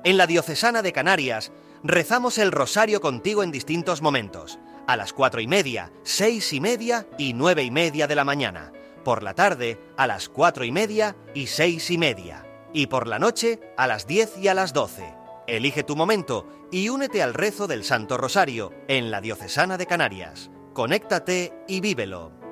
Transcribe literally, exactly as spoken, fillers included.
En la Diocesana de Canarias rezamos el rosario contigo en distintos momentos. A las cuatro y media, seis y media y nueve y media de la mañana. Por la tarde, a las cuatro y media y seis y media. Y por la noche, a las diez y a las doce. Elige tu momento y únete al rezo del Santo Rosario en la Diocesana de Canarias. Conéctate y vívelo.